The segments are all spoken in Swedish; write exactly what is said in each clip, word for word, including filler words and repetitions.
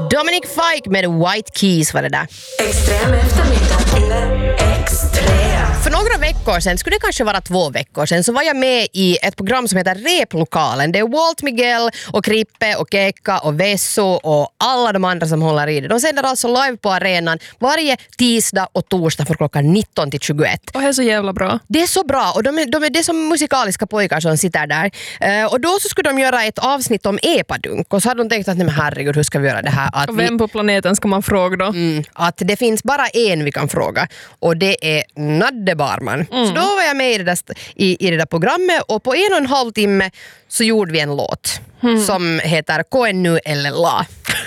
Dominic Fike med White Keys var det där. Extrem eftermiddag eller extrem. För några veckor sedan, skulle det kanske vara två veckor sedan, så var jag med i ett program som heter Replokalen. Det är Walt Miguel och Krippe och Kekka och Vesso och alla de andra som håller i det. De sänder alltså live på arenan varje tisdag och torsdag från klockan nitton till tjugoett. Och det är så jävla bra. Det är så bra och de är, de är, det är som musikaliska pojkar som sitter där. Uh, och då så skulle de göra ett avsnitt om epadunk och så hade de tänkt att nej men herregud, hur ska vi göra det här? Att och vem vi, på planeten ska man fråga då? Mm, att det finns bara en vi kan fråga och det är Nadde Barman. Mm. Så då var jag med i det, där, i, i det där programmet och på en och en halv timme så gjorde vi en låt mm. som heter K N U eller La.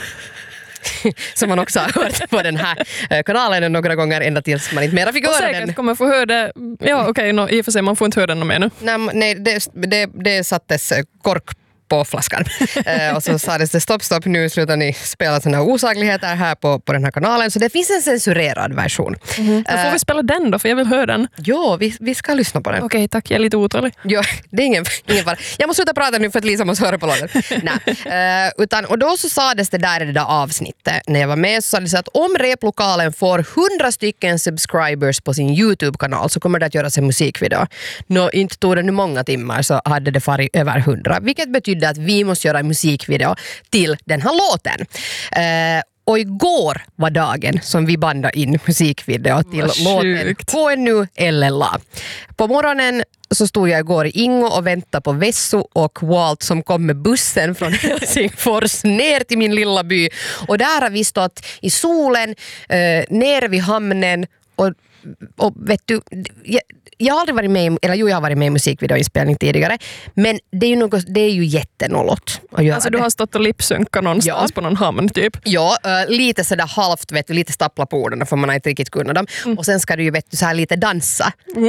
Som man också har hört på den här kanalen några gånger ända tills man inte mera fick höra den. Och säkert kommer få höra det. Ja okej, okay, no, i och för sig man får inte höra den mer nu. Nej, nej det, det, det sattes kork på flaskan. eh, och så sa det stopp, stopp, nu slutar ni spela sådana osakligheter här på, på den här kanalen. Så det finns en censurerad version. Mm. Då får vi spela den då, för jag vill höra den. Ja, vi, vi ska lyssna på den. Okej, okay, tack. Jag är lite otålig. Ja, det är ingen, ingen fara. Jag måste sluta prata nu för att Lisa måste höra på låten. Nej. Uh, utan, och då så sades det där i det där avsnittet, när jag var med, så sa det så att om Replokalen får hundra stycken subscribers på sin YouTube-kanal så kommer det att göras en musikvideo. Nå, inte tog det nu många timmar så hade det farit över hundra, vilket betyder att vi måste göra en musikvideo till den här låten. Uh, Och igår var dagen som vi bandade in musikvideo till låten K N U eller La. På morgonen så stod jag igår i Ingo och väntade på Vesso och Walt som kom med bussen från Helsingfors ner till min lilla by. Och där har vi stått i solen, eh, ner vid hamnen och, och vet du... Jag, Jag har aldrig varit med, eller jo jag har varit med i musikvideoinspelning tidigare, men det är ju något, det är ju jättenollot att göra. Alltså du har stått och lipsynkat någonstans ja. på någon hamn typ. Ja, äh, lite sådär halvt, vet du, lite stappla på orden för man har inte riktigt kunnat dem. Mm. Och sen ska du ju vet du, så här lite dansa.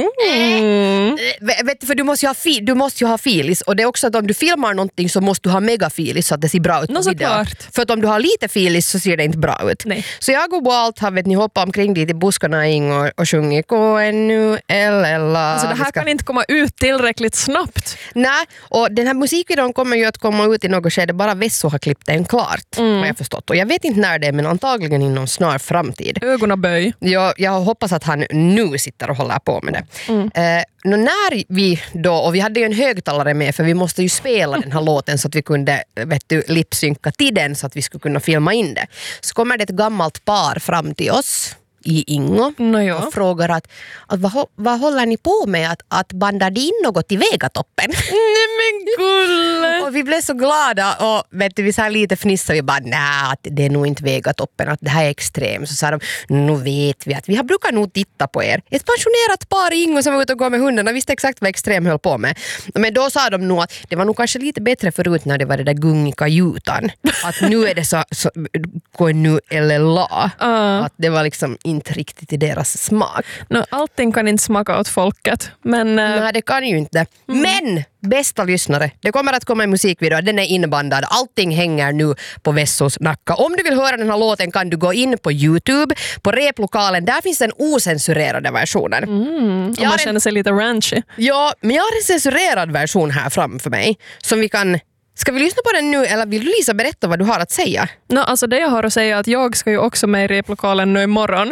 Mm. Äh, vet du, för du måste ju ha fi, du måste ju ha filis och det är också att om du filmar någonting så måste du ha mega filis så att det ser bra ut på no, video. För att om du har lite filis så ser det inte bra ut. Nej. Så jag och Walt har vet ni hoppat omkring dit i buskarna in och, och sjungit K N U L L. Alltså det här ska... kan inte komma ut tillräckligt snabbt. Nej, och den här musikvideon kommer ju att komma ut i något skede. Bara Vesso har klippt den klart, mm. har jag förstått. Och jag vet inte när det är, men antagligen inom snar framtid. Ögonen böj. Jag, jag hoppas att han nu sitter och håller på med det. Mm. Eh, när vi då, och vi hade ju en högtalare med för vi måste ju spela den här låten så att vi kunde vet du, lipsynka till den så att vi skulle kunna filma in det. Så kommer det ett gammalt par fram till oss i Ingo no, ja. och frågar att, att vad, vad håller ni på med att, att banda in något i Vegatoppen? Nej men gulle! Och vi blev så glada och vet du, vi sa lite fnissade vi bara nej att det är nog inte Vegatoppen, att det här är extrem. Så sa de, nu vet vi att vi har brukar nog titta på er. Ett pensionerat par i Ingo som var ute och gå med hundarna visste exakt vad extrem höll på med. Men då sa de nog att det var nog kanske lite bättre förut när det var det där gungiga jutan. Att nu är det så, så K N U eller La. Uh. Att det var liksom inte riktigt i deras smak. No, allting kan inte smaka åt folket. Men, uh... Nej, det kan ju inte. Mm. Men, bästa lyssnare, det kommer att komma en musikvideo. Den är inbandad. Allting hänger nu på Vessos nacka. Om du vill höra den här låten kan du gå in på YouTube, på Replokalen. Där finns den osensurerade versionen. Mm. Och man känner sig lite ranchy. Ja, men jag har en censurerad version här framför mig. Som vi kan... Ska vi lyssna på den nu eller vill du Lisa berätta vad du har att säga? No, alltså det jag har att säga är att jag ska ju också med i Replokalen nu imorgon